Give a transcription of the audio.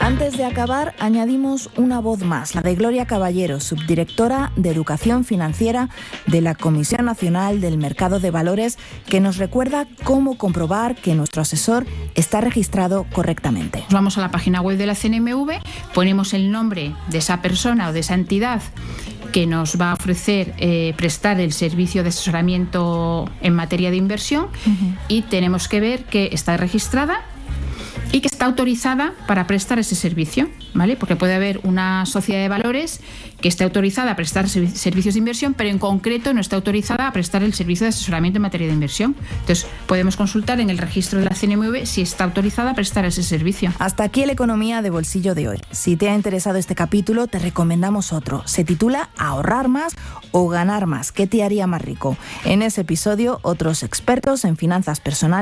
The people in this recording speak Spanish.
Antes de acabar, añadimos una voz más, la de Gloria Caballero, subdirectora de Educación Financiera de la Comisión Nacional del Mercado de Valores, que nos recuerda cómo comprobar que nuestro asesor está registrado correctamente. Vamos a la página web de la CNMV, ponemos el nombre de esa persona o de esa entidad que nos va a ofrecer prestar el servicio de asesoramiento en materia de inversión y tenemos que ver que está registrada y que está autorizada para prestar ese servicio, ¿vale? Porque puede haber una sociedad de valores que esté autorizada a prestar servicios de inversión, pero en concreto no está autorizada a prestar el servicio de asesoramiento en materia de inversión. Entonces, podemos consultar en el registro de la CNMV si está autorizada a prestar ese servicio. Hasta aquí el Economía de Bolsillo de hoy. Si te ha interesado este capítulo, te recomendamos otro. Se titula Ahorrar más o ganar más. ¿Qué te haría más rico? En ese episodio, otros expertos en finanzas personales